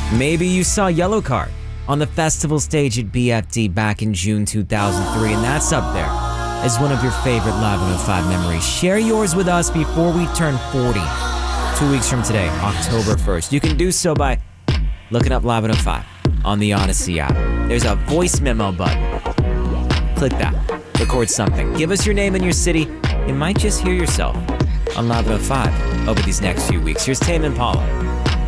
Maybe you saw Yellowcard on the festival stage at BFD back in June 2003, and that's up there as one of your favorite Live 105 memories. Share yours with us before we turn 40, 2 weeks from today, October 1st. You can do so by looking up Live 105 on the Odyssey app. There's a voice memo button. Click that. Record something. Give us your name and your city. You might just hear yourself on Live 105 over these next few weeks. Here's Tame Impala.